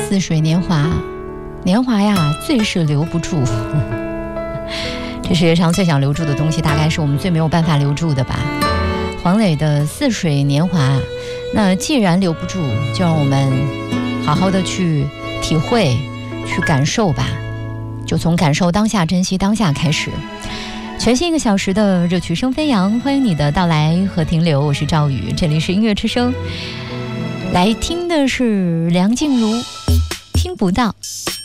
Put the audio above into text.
似水年华，年华呀，最是留不住。这世界上最想留住的东西，大概是我们最没有办法留住的吧。黄磊的《似水年华》，那既然留不住，就让我们好好的去体会、去感受吧。就从感受当下、珍惜当下开始。全新1个小时的热曲声飞扬，欢迎你的到来和停留。我是赵宇，这里是音乐之声。来听的是梁静茹，听不到。